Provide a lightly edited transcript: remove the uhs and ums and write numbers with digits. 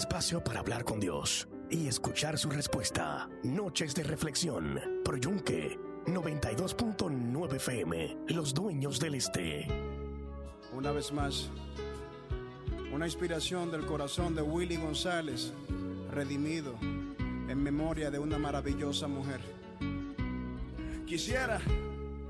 espacio para hablar con Dios y escuchar su respuesta. Noches de reflexión. Por Yunque 92.9 FM. Los dueños del este. Una vez más, una inspiración del corazón de Willy González, redimido en memoria de una maravillosa mujer. Quisiera